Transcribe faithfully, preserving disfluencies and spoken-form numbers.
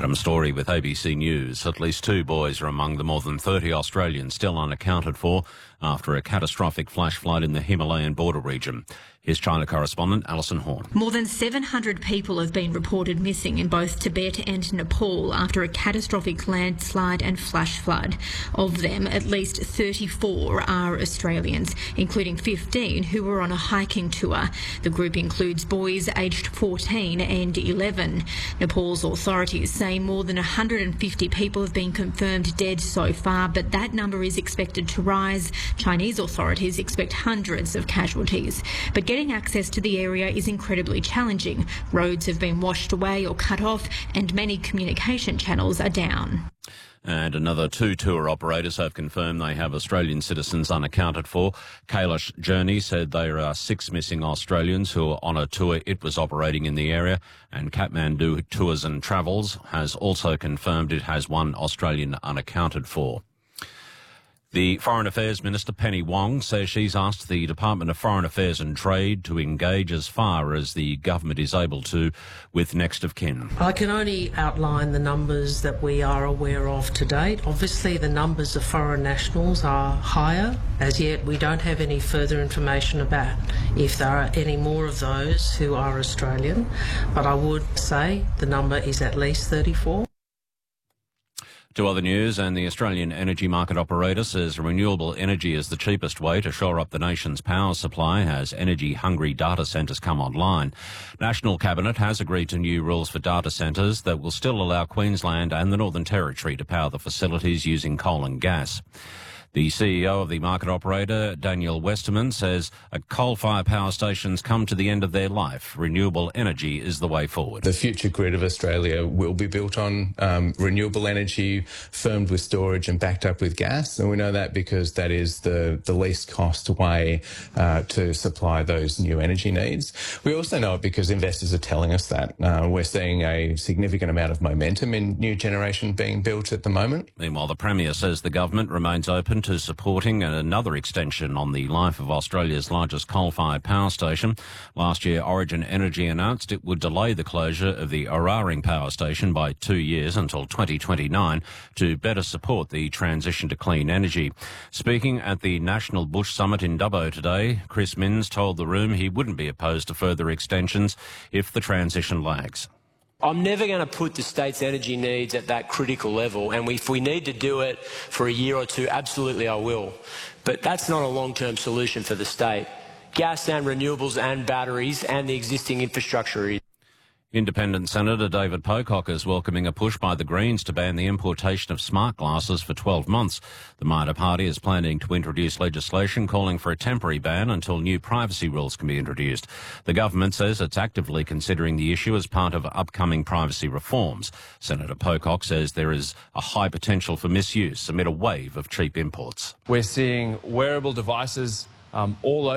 Adam Story with A B C News. At least two boys are among the more than thirty Australians still unaccounted for after a catastrophic flash flood in the Himalayan border region. Here's China correspondent Alison Horn. More than seven hundred people have been reported missing in both Tibet and Nepal after a catastrophic landslide and flash flood. Of them, at least thirty-four are Australians, including fifteen who were on a hiking tour. The group includes boys aged fourteen and eleven. Nepal's authorities say more than one hundred fifty people have been confirmed dead so far, but that number is expected to rise. Chinese authorities expect hundreds of casualties. But getting access to the area is incredibly challenging. Roads have been washed away or cut off, and many communication channels are down. And another two tour operators have confirmed they have Australian citizens unaccounted for. Kailash Journey said there are six missing Australians who are on a tour it was operating in the area. And Kathmandu Tours and Travels has also confirmed it has one Australian unaccounted for. The Foreign Affairs Minister, Penny Wong, says she's asked the Department of Foreign Affairs and Trade to engage as far as the government is able to with next of kin. I can only outline the numbers that we are aware of to date. Obviously, the numbers of foreign nationals are higher. As yet, we don't have any further information about if there are any more of those who are Australian. But I would say the number is at least thirty-four. To other news, and the Australian energy market operator says renewable energy is the cheapest way to shore up the nation's power supply as energy-hungry data centres come online. National Cabinet has agreed to new rules for data centres that will still allow Queensland and the Northern Territory to power the facilities using coal and gas. The C E O of the market operator, Daniel Westerman, says coal-fired power stations come to the end of their life. Renewable energy is the way forward. The future grid of Australia will be built on um, renewable energy, firmed with storage and backed up with gas. And we know that because that is the, the least cost way uh, to supply those new energy needs. We also know it because investors are telling us that. Uh, we're seeing a significant amount of momentum in new generation being built at the moment. Meanwhile, the Premier says the government remains open to supporting another extension on the life of Australia's largest coal-fired power station. Last year, Origin Energy announced it would delay the closure of the Eraring power station by two years until twenty twenty-nine to better support the transition to clean energy. Speaking at the National Bush Summit in Dubbo today, Chris Minns told the room he wouldn't be opposed to further extensions if the transition lags. I'm never going to put the state's energy needs at that critical level, and if we need to do it for a year or two, absolutely I will. But that's not a long-term solution for the state. Gas and renewables and batteries and the existing infrastructure is. Independent Senator David Pocock is welcoming a push by the Greens to ban the importation of smart glasses for twelve months. The Maita Party is planning to introduce legislation calling for a temporary ban until new privacy rules can be introduced. The government says it's actively considering the issue as part of upcoming privacy reforms. Senator Pocock says there is a high potential for misuse amid a wave of cheap imports. We're seeing wearable devices um, all over.